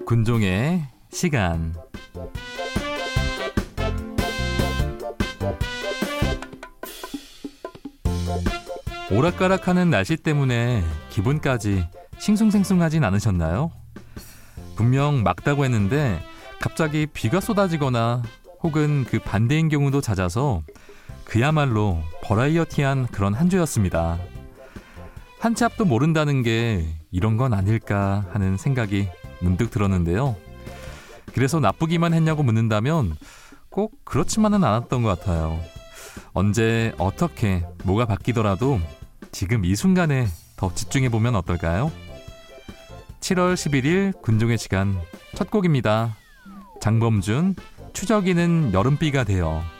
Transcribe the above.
군종의 시간. 오락가락하는 날씨 때문에 기분까지 싱숭생숭하진 않으셨나요? 분명 맑다고 했는데 갑자기 비가 쏟아지거나 혹은 그 반대인 경우도 잦아서 그야말로 버라이어티한 그런 한 주였습니다. 한 치 앞도 모른다는 게 이런 건 아닐까 하는 생각이 문득 들었는데요. 그래서 나쁘기만 했냐고 묻는다면 꼭 그렇지만은 않았던 것 같아요. 언제 어떻게 뭐가 바뀌더라도 지금 이 순간에 더 집중해보면 어떨까요? 7월 11일 군종의 시간 첫 곡입니다. 장범준, 추적이는 여름비가 되어.